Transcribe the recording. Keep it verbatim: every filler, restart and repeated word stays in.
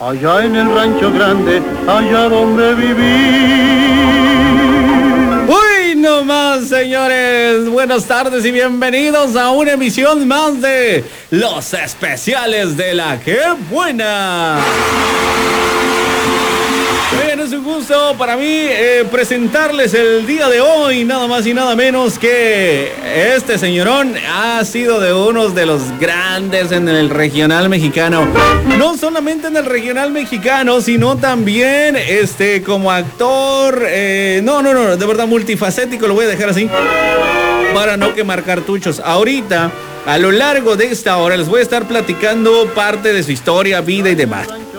allá en el rancho grande, allá donde viví. ¡Uy, no más, señores! Buenas tardes y bienvenidos a una emisión más de Los Especiales de la ¡Qué Buena! Bien, es un gusto para mí eh, presentarles el día de hoy, nada más y nada menos que este señorón ha sido de uno de los grandes en el regional mexicano. No solamente en el regional mexicano, sino también este, como actor, eh, no, no, no, de verdad multifacético, lo voy a dejar así, para no quemar cartuchos. Ahorita, a lo largo de esta hora, les voy a estar platicando parte de su historia, vida y demás.